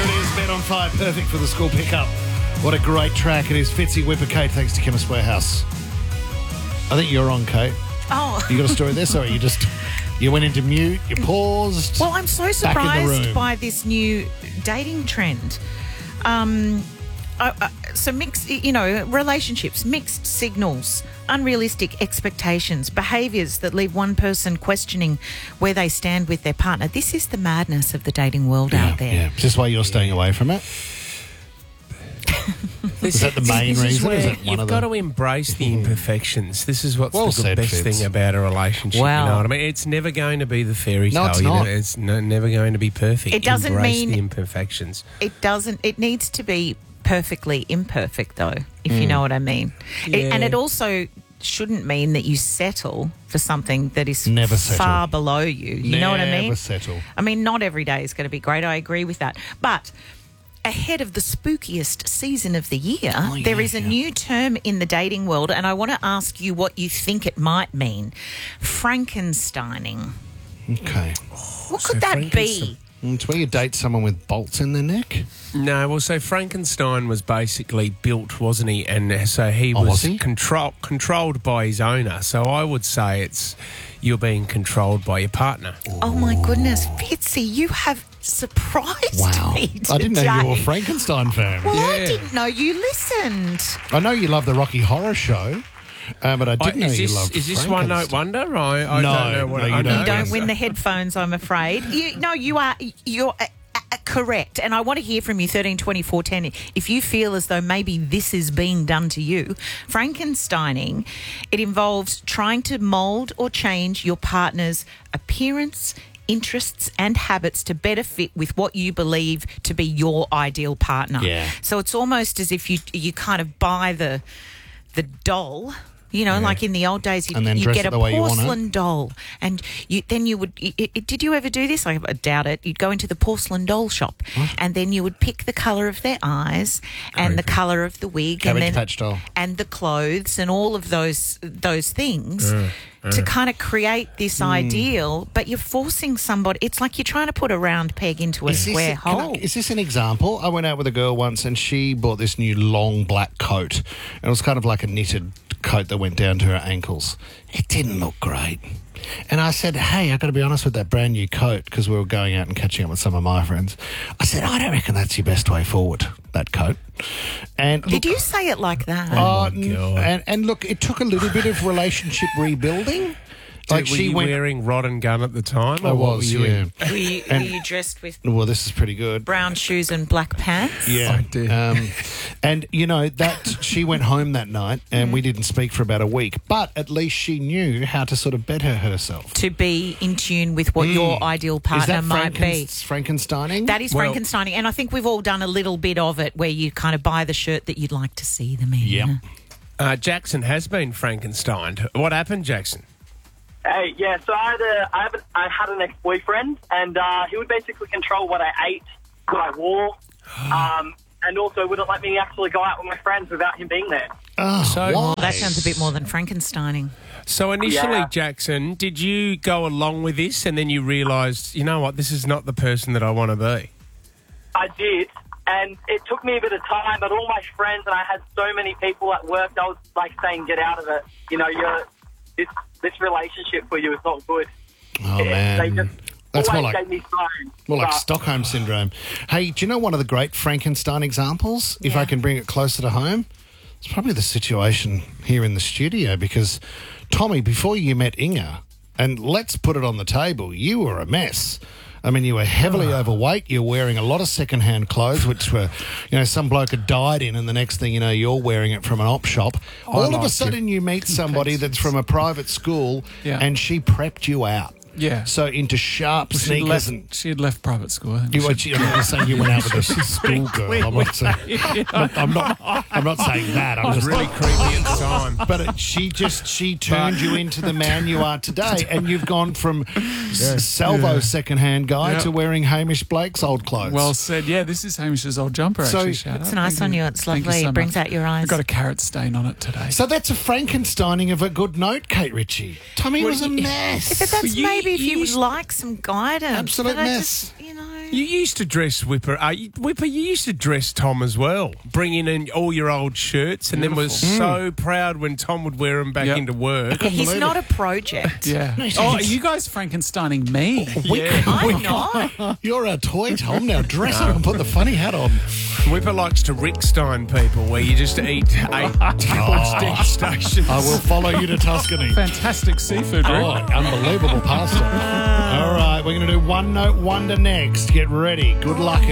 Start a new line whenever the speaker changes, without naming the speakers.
it is. Bet on Fire, perfect for the school pickup. What a great track. It is Fitzy Whipper Kate, thanks to Chemist Warehouse. I think you're on, Kate.
Oh.
You got a story there? Sorry, you went into mute, you paused.
Well, I'm so surprised by this new dating trend. So mixed, relationships, mixed signals, unrealistic expectations, behaviours that leave one person questioning where they stand with their partner. This is the madness of the dating world out there.
Yeah. Is this why you're staying away from it? Is that the main reason? Is it
You've got to embrace the imperfections. This is what's the best thing about a relationship.
Wow.
You know what I mean? It's never going to be the fairy tale.
No, it's not.
It's never going to be perfect.
It doesn't
embrace
mean
the imperfections.
It doesn't. It needs to be perfectly imperfect, though, if you know what I mean.
Yeah.
And it also shouldn't mean that you settle for something that is
Never settle.
far below you. You know what I mean?
Never settle.
I mean, not every day is going to be great. I agree with that. But ahead of the spookiest season of the year, there is a new term in the dating world, and I want to ask you what you think it might mean. Frankensteining.
Okay.
What could that be?
It's where you date someone with bolts in their neck?
No, well, so Frankenstein was basically built, wasn't he? And so he
was
was
he?
controlled by his owner. So I would say you're being controlled by your partner.
Oh, my goodness. Fitzy, you have surprised me today.
I didn't know you were a Frankenstein fan.
Well, I didn't know you listened.
I know you love the Rocky Horror Show, but I didn't know you loved
Is this One Note
Frankenstein.
Wonder? I don't know what
you
I
don't.
know.
You don't win the headphones, I'm afraid. You're correct. And I want to hear from you, 13 24 10, if you feel as though maybe this is being done to you. Frankensteining, it involves trying to mould or change your partner's appearance, interests and habits to better fit with what you believe to be your ideal partner.
Yeah.
So it's almost as if you kind of buy the doll. Like in the old days,
And then
you
dress
get
it
a
the way you want it.
porcelain doll, and then you would. Did you ever do this? I doubt it. You'd go into the porcelain doll shop, and then you would pick the colour of their eyes and the colour of the wig,
Cabbage Patch doll.
and the clothes, and all of those things. To kind of create this ideal, but you're forcing somebody. It's like you're trying to put a round peg into a square hole.
Is this an example? I went out with a girl once and she bought this new long black coat. And it was kind of like a knitted coat that went down to her ankles. It didn't look great. And I said, hey, I've got to be honest with that brand new coat, because we were going out and catching up with some of my friends. I said, I don't reckon that's your best way forward, that coat. And
Did you say it like that?
Oh,
my God.
And look, it took a little bit of relationship rebuilding.
Were you wearing rod and gun at the time?
I
or what
was,
were you in?
Were you dressed with
Well, this is pretty good.
brown shoes and black pants?
Yeah.
I did.
And, that she went home that night and we didn't speak for about a week. But at least she knew how to sort of better herself.
To be in tune with what your ideal partner might be.
Frankensteining?
That is Frankensteining. And I think we've all done a little bit of it, where you kind of buy the shirt that you'd like to see them in.
Yep.
Jackson has been Frankensteined. What happened, Jackson?
Hey, yeah, so I had an ex-boyfriend, and he would basically control what I ate, what I wore, and also wouldn't let me actually go out with my friends without him being there.
Why?
That sounds a bit more than Frankensteining.
So initially,
Yeah.
Jackson, did you go along with this and then you realised, you know what, this is not the person that I want to be?
I did, and it took me a bit of time, but all my friends, and I had so many people at work, I was like saying, get out of it. This relationship for you is not good.
Oh, man.
They just
That's more
always
like
gave me signs.
More like
But-
Stockholm Syndrome. Hey, do you know one of the great Frankenstein examples, if
Yeah.
I can bring it closer to home? It's probably the situation here in the studio, because, Tommy, before you met Inga, and let's put it on the table, you were a mess. I mean, you were heavily overweight. You're wearing a lot of second-hand clothes, which were, some bloke had died in, and the next thing you know, you're wearing it from an op shop. All of a
liked
sudden, you meet somebody that's from a private school,
Yeah.
and she prepped you out.
Yeah.
So into sharp sneakers and...
She had left private school. I think.
I'm not saying you went out with a schoolgirl. I'm not saying. I'm not saying that. I'm just
Really creepy at the time.
But she turned you into the man you are today, and you've gone from salvo second-hand guy
Yeah.
to wearing Hamish Blake's old clothes.
Well said. Yeah, this is Hamish's old jumper,
So-
actually. Shout
It's
out.
nice
Thank
on
you.
you. It's
Thank
lovely.
so
It brings
much.
out your eyes.
I've got a carrot stain on it today.
So that's a Frankensteining of a good note, Kate Ritchie. Tommy was a mess.
But that's maybe if you would like some guidance.
Absolute
But I
mess.
just,
You used to dress Whipper. Whipper, you used to dress Tom as well, bringing in all your old shirts, and then was so proud when Tom would wear them back
Yep.
into work.
He's not a project.
Yeah. Oh, are you guys Frankensteining me?
I'm not.
You're a toy, Tom. Now dress up and put the funny hat on.
Whipper likes to Rickstein people, where you just eat 8 different degustations.
I will follow you to Tuscany.
Fantastic seafood, Rick.
Oh, unbelievable pasta. All right, we're going to do One Note Wonder next. Get ready. Good luck,